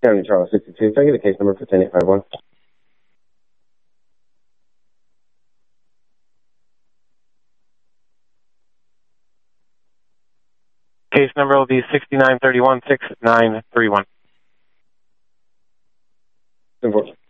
County Charles 62. Can I get a case number for 10851? Case number will be 6931-6931. 10-4.